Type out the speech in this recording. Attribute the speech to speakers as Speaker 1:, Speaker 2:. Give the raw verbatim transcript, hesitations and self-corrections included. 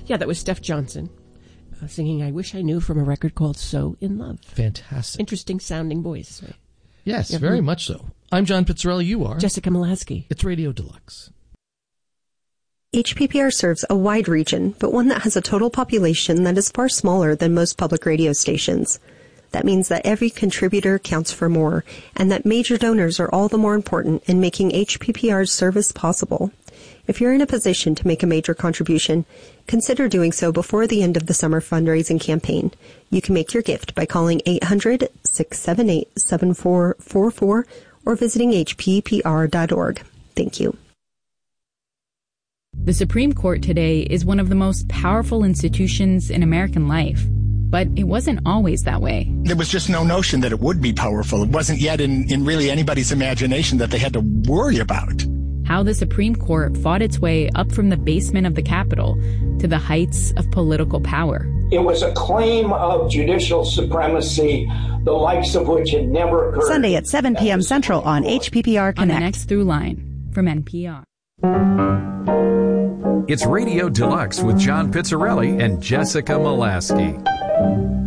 Speaker 1: Yeah, that was Steph Johnson uh, singing I Wish I Knew from a record called So In Love.
Speaker 2: Fantastic.
Speaker 1: Interesting sounding voice. Right?
Speaker 2: Yes,
Speaker 1: Yeah.
Speaker 2: very much so. I'm John Pizzarelli. You are?
Speaker 1: Jessica Molaski.
Speaker 2: It's Radio Deluxe.
Speaker 3: H P P R serves a wide region, but one that has a total population that is far smaller than most public radio stations. That means that every contributor counts for more, and that major donors are all the more important in making H P P R's service possible. If you're in a position to make a major contribution, consider doing so before the end of the summer fundraising campaign. You can make your gift by calling eight hundred, six seven eight, seven four four four or visiting H P P R dot org. Thank you.
Speaker 4: The Supreme Court today is one of the most powerful institutions in American life. But it wasn't always that way.
Speaker 5: There was just no notion that it would be powerful. It wasn't yet in, in really anybody's imagination that they had to worry about.
Speaker 4: How the Supreme Court fought its way up from the basement of the Capitol to the heights of political power.
Speaker 6: It was a claim of judicial supremacy, the likes of which had never occurred.
Speaker 7: Sunday at seven p.m. Central on H P P R Connect.
Speaker 4: On the next Through Line from N P R.
Speaker 8: It's Radio Deluxe with John Pizzarelli and Jessica Molaski.